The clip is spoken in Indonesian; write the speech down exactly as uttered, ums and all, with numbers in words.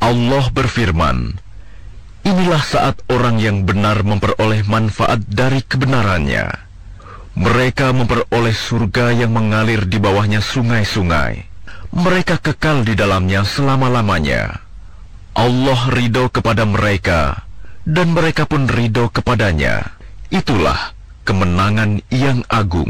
Allah berfirman, inilah saat orang yang benar memperoleh manfaat dari kebenarannya. Mereka memperoleh surga yang mengalir di bawahnya sungai-sungai. Mereka kekal di dalamnya selama-lamanya. Allah ridho kepada mereka, dan mereka pun ridho kepadanya. Itulah kemenangan yang agung.